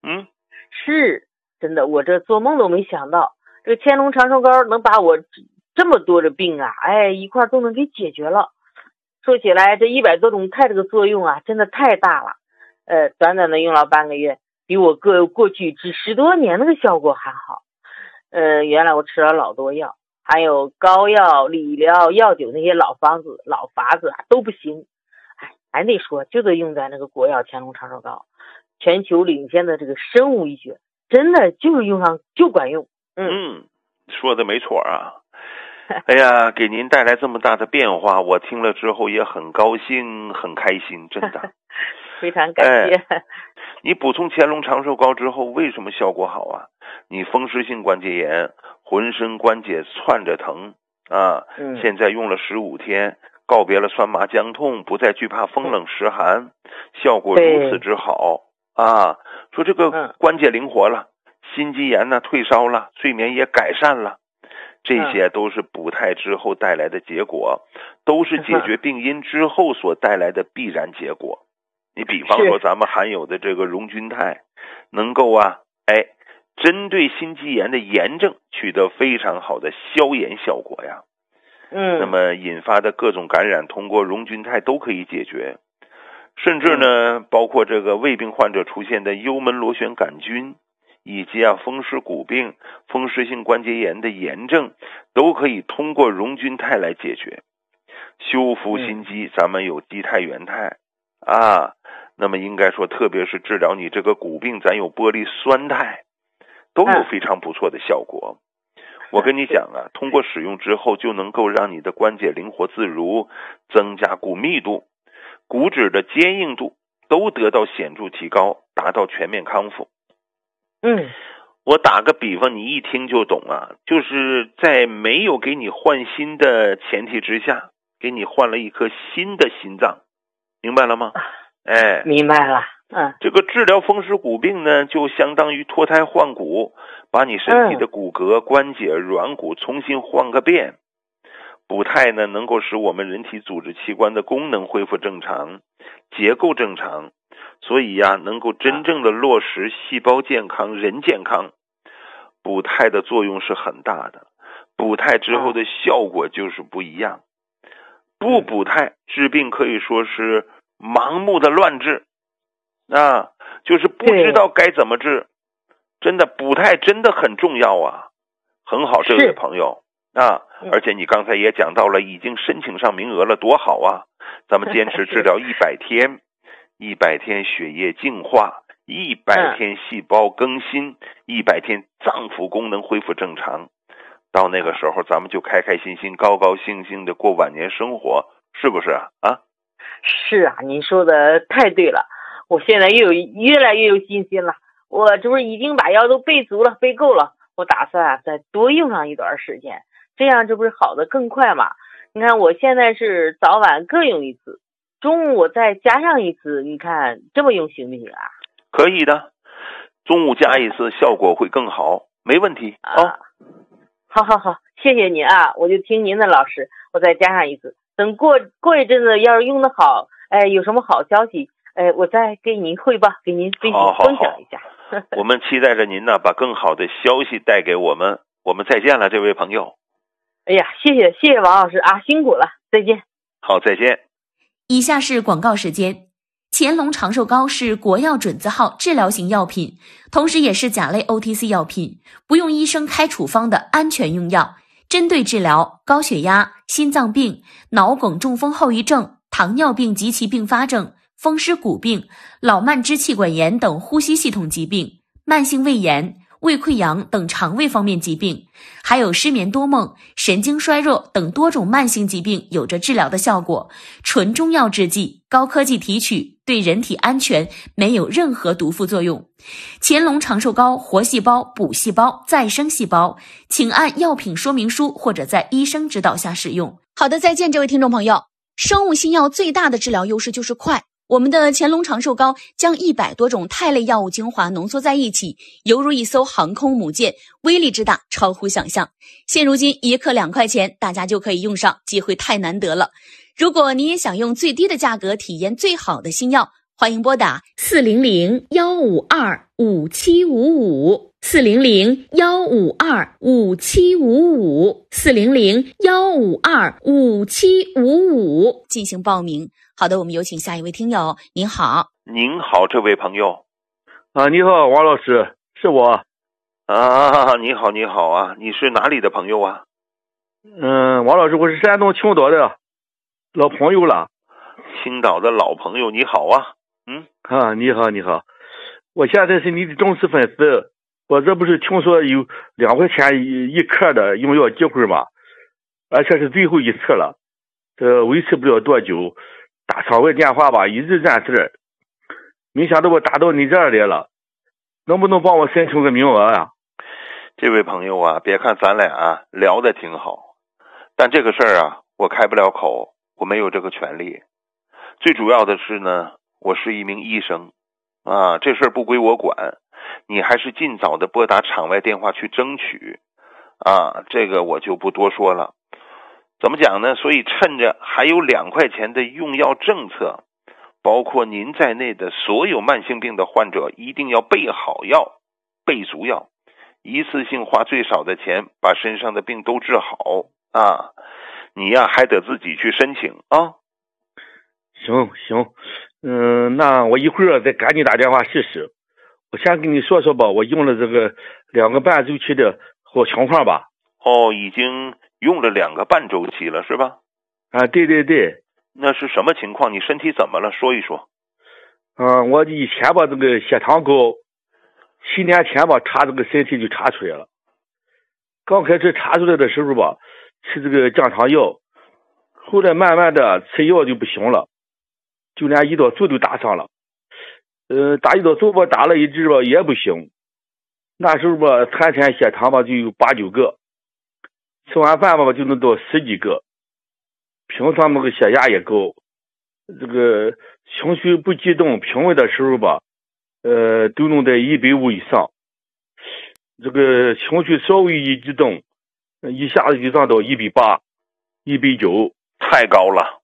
是真的，我这做梦都没想到，这个乾隆长寿膏能把我这么多的病啊，一块都能给解决了。说起来，这100多种肽这个作用啊，真的太大了。短短的用了半个月，比我过去治10多年那个效果还好。原来我吃了老多药，还有膏药、理疗、药酒那些老法子都不行。还得说，就得用在那个国药乾隆长寿膏，全球领先的这个生物医学，真的就是用上就管用。 说的没错啊。哎呀，给您带来这么大的变化，我听了之后也很高兴，很开心，真的。 非常感谢。 你补充乾隆长寿膏之后，为什么效果好啊？你风湿性关节炎，浑身关节窜着疼啊，现在用了15天，告别了酸麻僵痛，不再惧怕风冷湿寒，效果如此之好啊！说这个关节灵活了，心肌炎呢退烧了，睡眠也改善了。这些都是补肽之后带来的结果，都是解决病因之后所带来的必然结果。你比方说咱们含有的这个荣菌肽，能够针对心肌炎的炎症取得非常好的消炎效果呀。那么引发的各种感染通过荣菌肽都可以解决，甚至呢包括这个胃病患者出现的幽门螺旋杆菌，以及风湿骨病、风湿性关节炎的炎症，都可以通过荣菌肽来解决。修复心肌，咱们有肌肽原肽啊，那么应该说特别是治疗你这个骨病，咱有玻璃酸肽，都有非常不错的效果。我跟你讲啊，通过使用之后就能够让你的关节灵活自如，增加骨密度，骨质的坚硬度都得到显著提高，达到全面康复。我打个比方，你一听就懂啊，就是在没有给你换心的前提之下，给你换了一颗新的心脏，明白了吗？ 明白了。 这个治疗风湿骨病呢，就相当于脱胎换骨，把你身体的骨骼、关节、软骨重新换个遍。补肽呢，能够使我们人体组织器官的功能恢复正常，结构正常，所以能够真正的落实细胞健康、人健康。补肽的作用是很大的，补肽之后的效果就是不一样。不补肽治病可以说是盲目的乱治啊，就是不知道该怎么治。真的补肽真的很重要啊。很好，这位朋友啊，而且你刚才也讲到了，已经申请上名额了，多好啊！咱们坚持治疗100天，100天血液净化，100天细胞更新，100天脏腑功能恢复正常。到那个时候，咱们就开开心心、高高兴兴的过晚年生活，是不是啊？ 是啊，您说的太对了，我现在越来越有信心了。我这不是已经把药都备足了，备够了，我打算再多用上一段时间，这样这不是好的更快嘛？你看我现在是早晚各用一次，中午我再加上一次，你看这么用行不行啊？ 可以的，中午加一次效果会更好，没问题啊。 好，谢谢您啊，我就听您的老师，我再加上一次，等过一阵子要是用得好，有什么好消息，我再给您汇报，给您分享一下。 我们期待着您呢，把更好的消息带给我们。我们再见了，这位朋友。 哎呀，谢谢王老师啊，辛苦了，再见。 好，再见。 以下是广告时间。乾隆长寿膏是国药准字号治疗型药品，同时也是甲类 OTC 药品，不用医生开处方的安全用药，针对治疗高血压、心脏病、脑梗中风后遗症、糖尿病及其并发症、风湿骨病、老慢支气管炎等呼吸系统疾病、慢性胃炎、胃溃疡等肠胃方面疾病，还有失眠多梦、神经衰弱等多种慢性疾病有着治疗的效果。纯中药制剂，高科技提取，对人体安全，没有任何毒副作用。乾隆长寿膏活细胞、补细胞、再生细胞，请按药品说明书或者在医生指导下使用。 好的，再见，这位听众朋友。生物新药最大的治疗优势就是快。我们的乾隆长寿膏将100多种肽类药物精华浓缩在一起，犹如一艘航空母舰，威力之大超乎想象。现如今1克2块钱，大家就可以用上，机会太难得了。如果你也想用最低的价格体验最好的新药， 欢迎拨打400-152-5755，400-152-5755进行报名。好的，我们有请下一位听友。您好。 您好，这位朋友。 你好，王老师，是我。 你好，你好啊，你是哪里的朋友啊？ 王老师，我是山东青岛的老朋友了。 青岛的老朋友，你好啊。 你好，你好。我现在是你的忠实粉丝。我这不是听说有2块钱一克的用药机会吗？而且是最后一次了，这维持不了多久。打场外电话吧，一直占事，没想到我打到你这儿来了，能不能帮我申请个名额呀？ 这位朋友啊，别看咱俩聊得挺好，但这个事儿啊，我开不了口，我没有这个权利。最主要的是呢，我是一名医生这事儿不归我管，你还是尽早的拨打场外电话去争取这个我就不多说了。怎么讲呢？所以趁着还有2块钱的用药政策，包括您在内的所有慢性病的患者一定要备好药，备足药，一次性花最少的钱把身上的病都治好你呀还得自己去申请啊。 行，那我一会儿再赶紧打电话试试。我先跟你说说吧，我用了这个2个半周期的好情况吧。 已经用了2个半周期了是吧？ 对。 那是什么情况？你身体怎么了？说一说。 我以前吧这个血糖高，7年前吧查这个身体就查出来了。刚开始查出来的时候吧，吃这个降糖药，后来慢慢的吃药就不行了，就连胰岛素都打上了。打胰岛素吧打了一阵吧也不行，那时候吧3天血糖吧就有8、9个，吃完饭吧就能到10几个，平常那个血压也高，这个情绪不激动平稳的时候吧都能在150以上，这个情绪稍微一激动一下子就上到180、190， 太高了。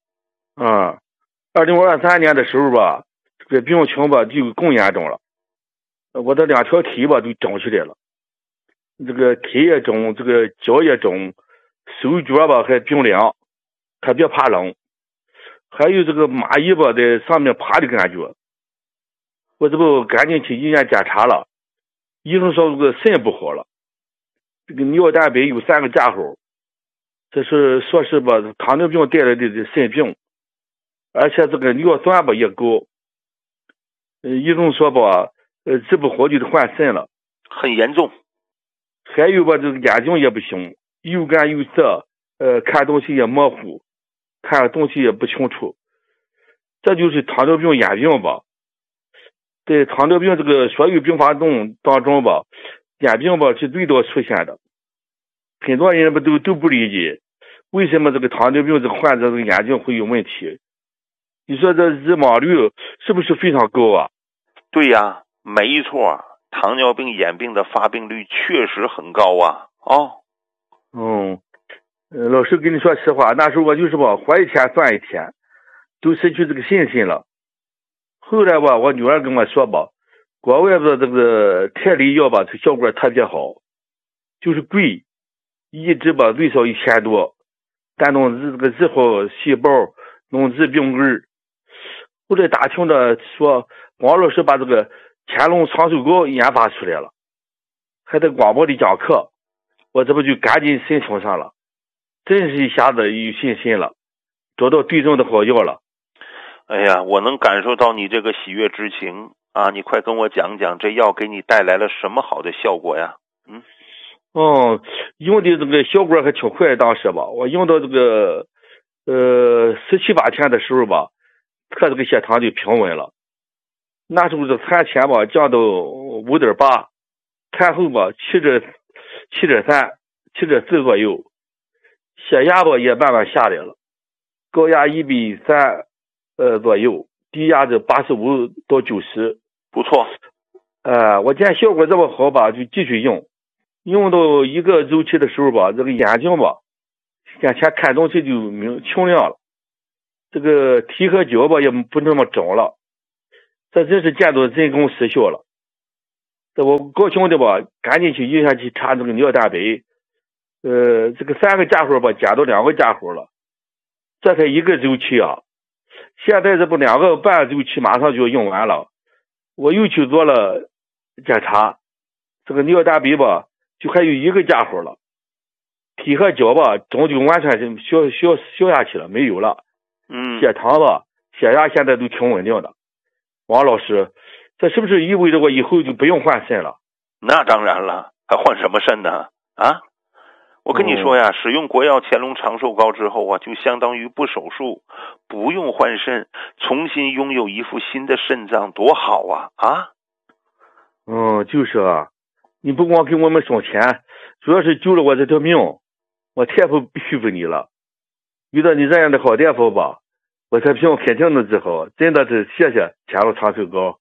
2023年的时候吧，这个病情吧就更严重了，我的2条腿吧都肿起来了，这个腿也肿，这个脚也肿，手脚吧还冰凉，特别怕冷，还有这个蚂蚁吧在上面爬的感觉。我这不赶紧去医院检查了，医生说这个肾不好了，这个尿蛋白有3个架号，这是说是吧糖尿病带来的肾病，而且这个尿酸吧也高。医生说吧治不好就得换肾了， 很严重。 还有吧这个眼睛也不行，又干又涩，看东西也模糊，看东西也不清楚，这就是糖尿病眼病吧。在糖尿病这个所有并发症当中吧，眼病吧是最多出现的。很多人都不理解为什么这个糖尿病这个患者这个眼睛会有问题。你说这日盲率是不是非常高啊？ 对呀，没错，糖尿病眼病的发病率确实很高啊。 老师跟你说实话，那时候我就是吧活一天算一天，都失去这个信心了。后来吧我女儿跟我说吧，国外的这个泰利药吧这效果特别好，就是贵，一支吧最少1000多，但能这个治好细胞，能治病根。后来打听的说王老师把这个乾隆长寿膏研发出来了，还在广播里讲课，我这不就赶紧申请上了，真是一下子有信心了，找到对症的好药了。 哎呀，我能感受到你这个喜悦之情你快跟我讲讲这药给你带来了什么好的效果呀？ 用的这个效果还挺快，当时吧我用到这个17、18天的时候吧，这个血糖就平稳了。那时候这餐前吧降到5.8，餐后吧7.3、7.4左右，血压吧也慢慢下来了，高压1:3左右，低压是85到90， 不错。 我见效果这么好吧，就继续用到1个周期的时候吧，这个眼睛吧眼前看东西就清亮了，这个腿和脚吧也不那么肿了， 这真是见到人工失效了。这我高兴的吧，赶紧去医院去查这个尿蛋白，这个3个家伙吧减到2个家伙了，这才1个周期啊。现在这不2个半周期马上就要用完了，我又去做了检查，这个尿蛋白吧就还有1个家伙了，体和脚吧肿就完全消下去了，没有了。血糖吧血压现在都挺稳定的。王老师，这是不是意味着我以后就不用换肾了？ 那当然了，还换什么肾呢？啊，我跟你说呀，使用国药乾隆长寿膏之后啊，就相当于不手术，不用换肾，重新拥有一副新的肾脏，多好啊！啊， 就是啊，你不光给我们省钱，主要是救了我这条命，我太不佩服你了。遇到你这样的好大夫吧，我才凭肯定能治好，真的是谢谢乾隆长寿膏。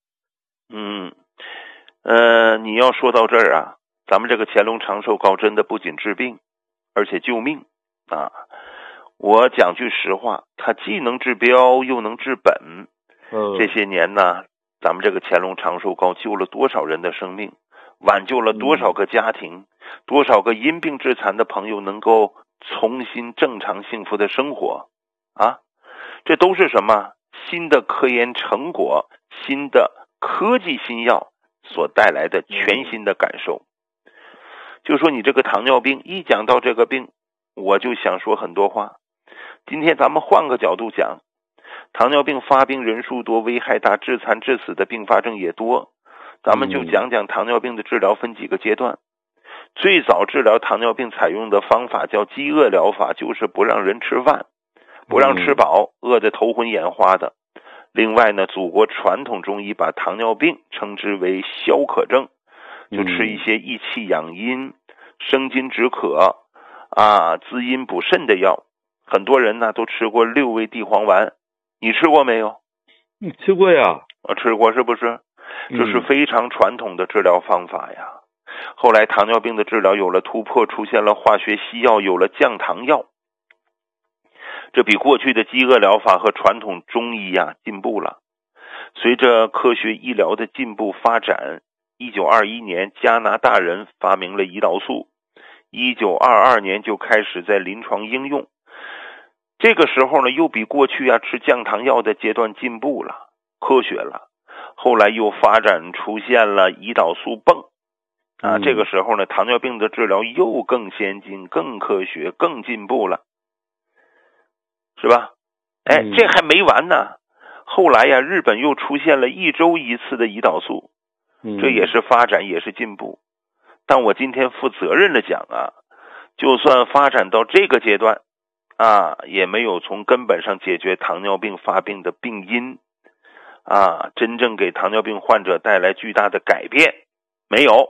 你要说到这儿啊，咱们这个乾隆长寿膏真的不仅治病，而且救命啊！我讲句实话，它既能治标又能治本。这些年呢，咱们这个乾隆长寿膏救了多少人的生命，挽救了多少个家庭，多少个因病致残的朋友能够重新正常幸福的生活啊！这都是什么？新的科研成果，新的科技新药所带来的全新的感受。就说你这个糖尿病，一讲到这个病，我就想说很多话。今天咱们换个角度讲，糖尿病发病人数多，危害大，致残致死的并发症也多。咱们就讲讲糖尿病的治疗分几个阶段。最早治疗糖尿病采用的方法叫饥饿疗法，就是不让人吃饭，不让吃饱，饿得头昏眼花的。另外呢，祖国传统中医把糖尿病称之为消渴症，就吃一些益气养阴、生津止渴滋阴补肾的药。很多人呢都吃过6味地黄丸，你吃过没有？ 吃过呀。 吃过是不是？这是非常传统的治疗方法呀。后来糖尿病的治疗有了突破，出现了化学西药，有了降糖药。这比过去的饥饿疗法和传统中医进步了。随着科学医疗的进步发展，1921年加拿大人发明了胰岛素，1922年就开始在临床应用。这个时候呢，又比过去吃降糖药的阶段进步了，科学了。后来又发展出现了胰岛素泵这个时候呢，糖尿病的治疗又更先进、更科学、更进步了，是吧？这还没完呢。后来日本又出现了1周1次的胰岛素，这也是发展，也是进步。但我今天负责任的讲就算发展到这个阶段也没有从根本上解决糖尿病发病的病因真正给糖尿病患者带来巨大的改变，没有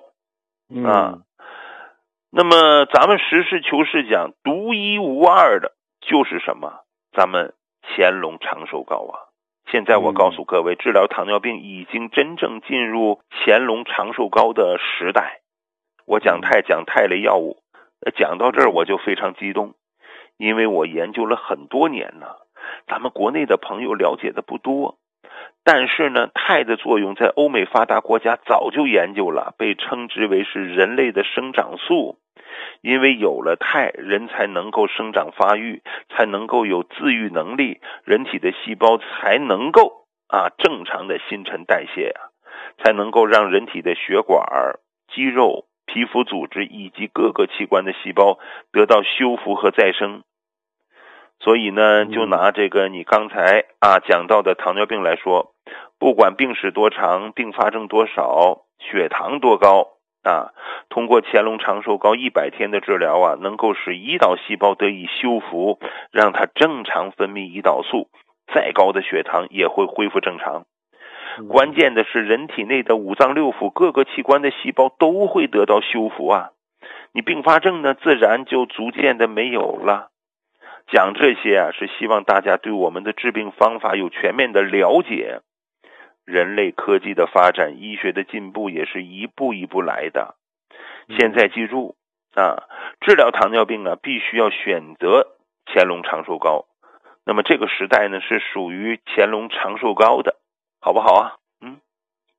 那么咱们实事求是讲，独一无二的就是什么？咱们乾隆长寿膏现在我告诉各位，治疗糖尿病已经真正进入乾隆长寿膏的时代。我讲肽类药物，讲到这儿我就非常激动，因为我研究了很多年了，咱们国内的朋友了解的不多。但是呢，肽的作用在欧美发达国家早就研究了，被称之为是人类的生长素。因为有了肽，人才能够生长发育，才能够有自愈能力，人体的细胞才能够正常的新陈代谢才能够让人体的血管、肌肉、皮肤组织以及各个器官的细胞得到修复和再生。所以呢，就拿这个你刚才讲到的糖尿病来说，不管病史多长，并发症多少，血糖多高通过乾隆长寿膏100天的治疗能够使胰岛细胞得以修复，让它正常分泌胰岛素，再高的血糖也会恢复正常。关键的是人体内的五脏六腑各个器官的细胞都会得到修复你并发症呢自然就逐渐的没有了。讲这些是希望大家对我们的治病方法有全面的了解。人类科技的发展，医学的进步也是一步一步来的。现在记住治疗糖尿病必须要选择乾隆长寿膏。那么这个时代呢是属于乾隆长寿膏的，好不好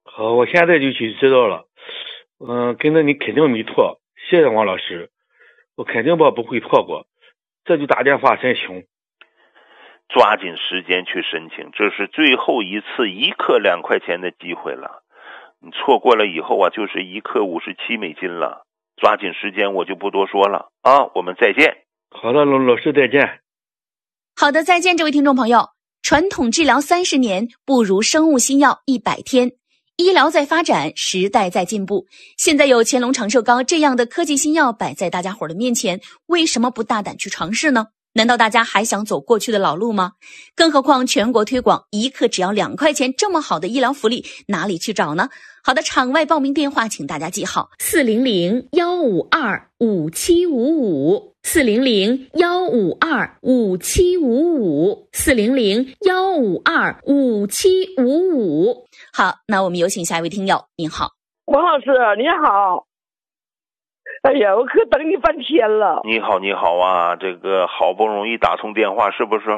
好，我现在就去知道了。跟着你肯定没错，谢谢王老师，我肯定不会错过，这就打电话申请。 抓紧时间去申请，这是最后一次1克2块钱的机会了。你错过了以后啊，就是1克57美金了。抓紧时间，我就不多说了啊，我们再见。 好的，老师再见。 好的，再见，这位听众朋友。传统治疗30年，不如生物新药100天。医疗在发展，时代在进步。现在有乾隆长寿膏这样的科技新药摆在大家伙的面前，为什么不大胆去尝试呢？难道大家还想走过去的老路吗？更何况全国推广1克只要2块钱，这么好的医疗福利哪里去找呢？好的，场外报名电话请大家记好：400-152-5755 400-152-5755 400-152-5755。好，那我们有请下一位听友。您好， 王老师，你好。哎呀，我可等你半天了。 你好，你好啊，这个好不容易打通电话，是不是？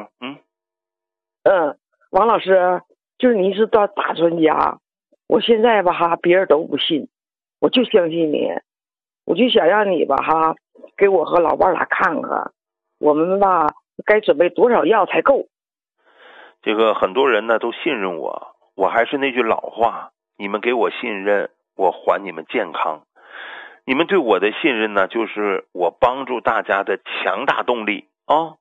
王老师，就是你是大专家，我现在吧别人都不信，我就相信你，我就想让你吧给我和老伴俩看看，我们吧该准备多少药才够。 这个很多人呢都信任我，我还是那句老话，你们给我信任，我还你们健康。你们对我的信任呢，就是我帮助大家的强大动力啊。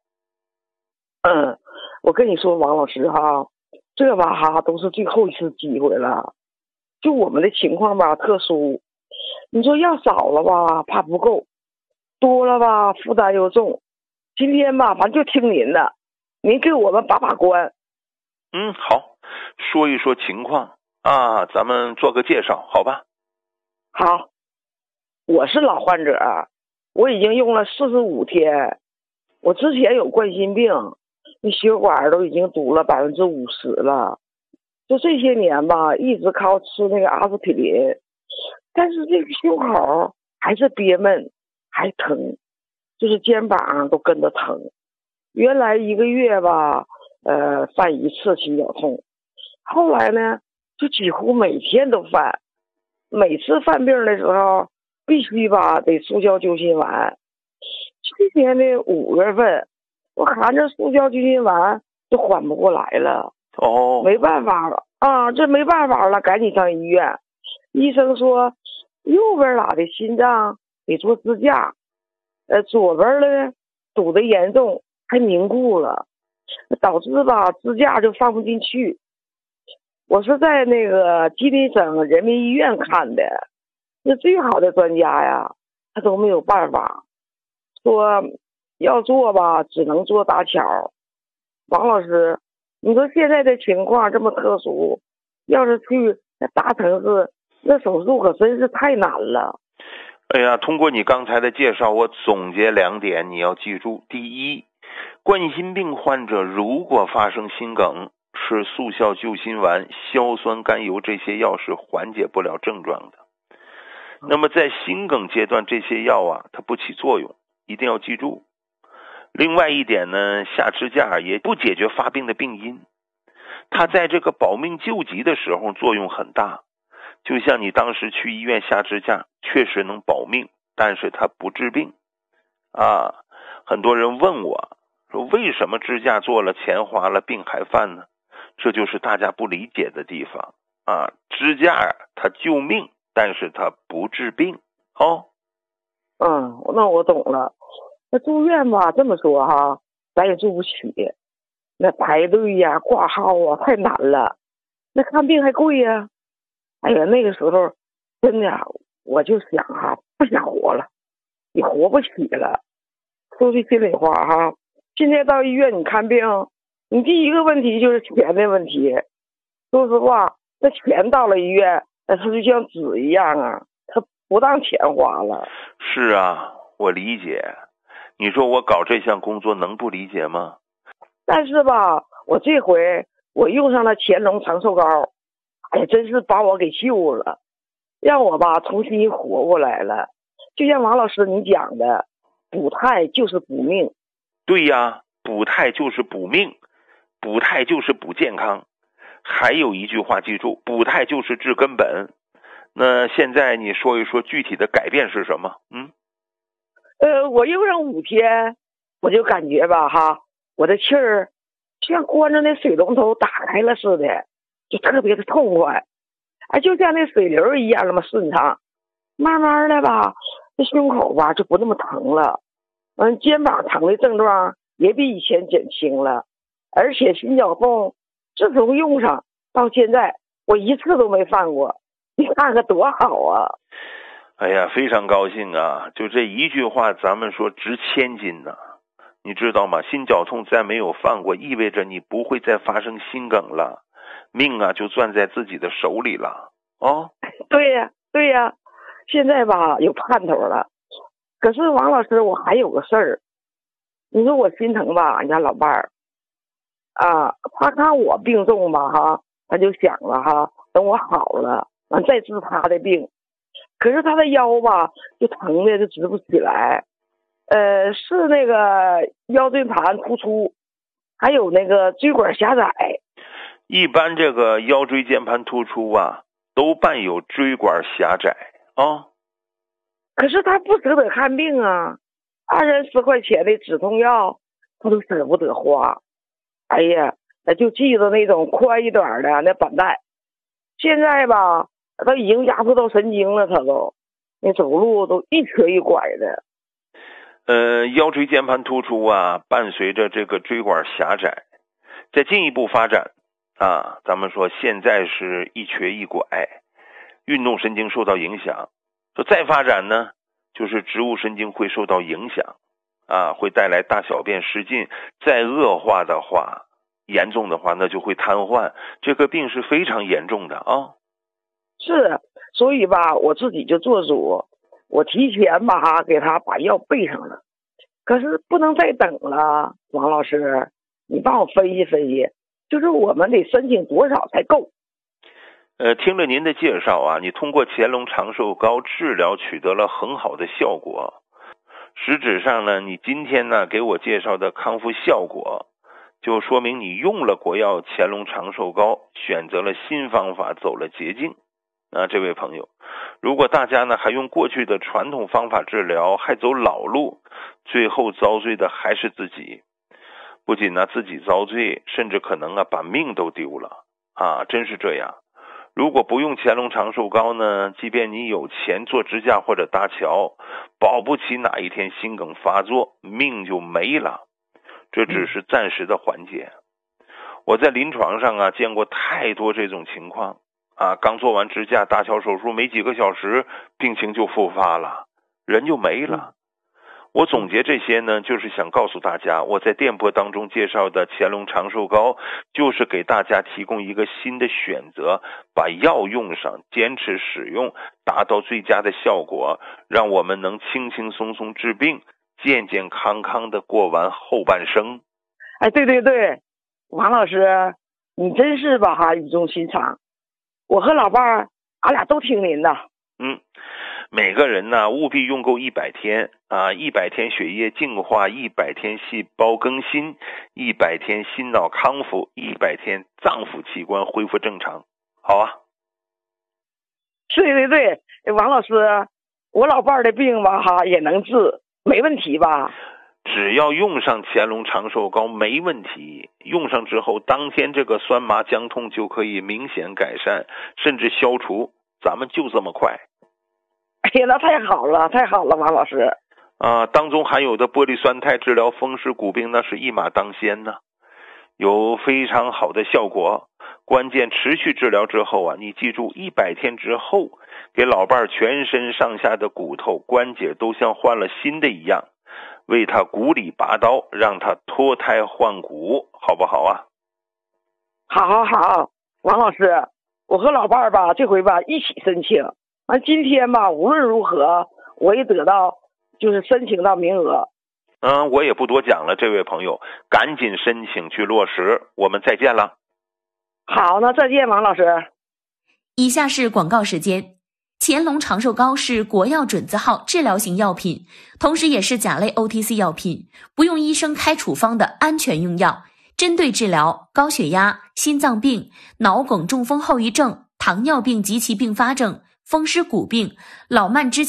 我跟你说，王老师这吧都是最后一次机会了。就我们的情况吧特殊，你说药少了吧怕不够，多了吧负担又重。今天吧反正就听您的，您给我们把关。 好，说一说情况啊，咱们做个介绍，好吧？ 好，我是老患者，我已经用了45天。我之前有冠心病，那血管都已经堵了50%了。就这些年吧，一直靠吃那个阿司匹林，但是这个胸口还是憋闷，还疼，就是肩膀都跟着疼。原来1个月吧，犯1次心绞痛，后来呢，就几乎每天都犯。每次犯病的时候，必须吧得速效救心丸。去年的5月份，我含着速效救心丸就缓不过来了。没办法了这没办法了，赶紧上医院。医生说右边的心脏得做支架，左边呢堵得严重，还凝固了，导致吧支架就放不进去。我是在那个吉林省人民医院看的，那最好的专家呀，他都没有办法，说要做吧只能做搭桥。王老师，你说现在的情况这么特殊，要是去大城市，那手术可真是太难了。 哎呀，通过你刚才的介绍，我总结2点，你要记住。第一，冠心病患者如果发生心梗，吃速效救心丸、硝酸甘油这些药是缓解不了症状的。那么在心梗阶段，这些药啊它不起作用，一定要记住。另外一点呢，下支架也不解决发病的病因，它在这个保命救急的时候作用很大。就像你当时去医院下支架，确实能保命，但是它不治病啊。很多人问我说，为什么支架做了，钱花了，病还犯呢？这就是大家不理解的地方啊。支架它救命，但是它不治病。 那我懂了。那住院吧，这么说咱也住不起，那排队呀、挂号啊，太难了。那看病还贵呀。哎呀，那个时候真的我就想不想活了，你活不起了。说句心里话现在到医院你看病，你第一个问题就是钱的问题。说实话，那钱到了医院，它就像纸一样它不当钱花了。 是啊，我理解。你说我搞这项工作能不理解吗？ 但是吧，我这回我用上了乾隆长寿膏，哎呀，真是把我给救了，让我吧重新活过来了。就像王老师你讲的，补胎就是补命。 对呀，补胎就是补命，补胎就是补健康。 还有一句话记住，补胎就是治根本。那现在你说一说具体的改变是什么？ 我用上5天，我就感觉吧哈，我的气儿像关着那水龙头打开了似的，就特别的痛快，就像那水流一样那么顺畅。慢慢的吧，这胸口吧就不那么疼了，肩膀疼的症状也比以前减轻了，而且心绞痛自从用上到现在，我一次都没犯过，你看看多好啊！ 哎呀，非常高兴啊！就这一句话，咱们说值千金呐。你知道吗？心绞痛再没有犯过，意味着你不会再发生心梗了，命啊就攥在自己的手里了。 对呀，现在吧有盼头了。可是王老师，我还有个事儿，你说我心疼吧，俺家老伴儿他看我病重吧哈，他就想了哈，等我好了完再治他的病。可是他的腰吧就疼的就直不起来，是那个腰椎盘突出，还有那个椎管狭窄。 一般这个腰椎间盘突出啊，都伴有椎管狭窄可是他不舍得看病啊，20-40块钱的止痛药他都舍不得花。哎呀，就记得那种宽一点的那板带，现在吧他已经压迫到神经了，他都那走路都一瘸一拐的。 腰椎间盘突出啊，伴随着这个椎管狭窄，再进一步发展咱们说现在是一瘸一拐，运动神经受到影响，再发展呢，就是植物神经会受到影响会带来大小便失禁，再恶化的话，严重的话那就会瘫痪，这个病是非常严重的是，所以吧我自己就做主，我提前吧给他把药备上了。可是不能再等了，王老师你帮我分析分析，就是我们得申请多少才够？ 听了您的介绍你通过乾隆长寿膏治疗取得了很好的效果。实质上呢，你今天呢给我介绍的康复效果，就说明你用了国药乾隆长寿膏，选择了新方法，走了捷径。这位朋友，如果大家呢还用过去的传统方法治疗，还走老路，最后遭罪的还是自己。不仅呢自己遭罪，甚至可能把命都丢了真是这样。如果不用乾隆长寿膏呢，即便你有钱做支架或者搭桥，保不齐哪一天心梗发作，命就没了。这只是暂时的缓解。我在临床上见过太多这种情况刚做完支架搭桥手术没几个小时，病情就复发了，人就没了。我总结这些呢，就是想告诉大家，我在电波当中介绍的乾隆长寿膏，就是给大家提供一个新的选择，把药用上，坚持使用，达到最佳的效果，让我们能轻轻松松治病，健健康康的过完后半生。 对，王老师你真是吧语重心长，我和老伴儿俺俩都听您的。 每个人呢务必用够100天100天血液净化，100天细胞更新，100天心脑康复，100天脏腑器官恢复正常。好对，王老师，我老伴儿的病吧也能治，没问题吧？ 只要用上乾隆长寿膏没问题，用上之后当天这个酸麻僵痛就可以明显改善，甚至消除，咱们就这么快。 哎呀，那太好了，王老师当中含有的玻璃酸肽治疗风湿骨病，那是一马当先呢，有非常好的效果。关键持续治疗之后你记住100天之后，给老伴儿全身上下的骨头关节都像换了新的一样，为他骨里拔刀，让他脱胎换骨，好不好好，王老师，我和老伴儿吧这回吧一起申请。今天吧无论如何我也得到就是申请到名额。 我也不多讲了，这位朋友赶紧申请去落实，我们再见了。 好，那再见王老师。 以下是广告时间。乾隆长寿膏是国药准字号治疗型药品，同时也是甲类 OTC 药品，不用医生开处方的安全用药， 针对治疗高血压、心脏病、脑梗中风后遗症、糖尿病及其并发症、风湿骨病、老慢支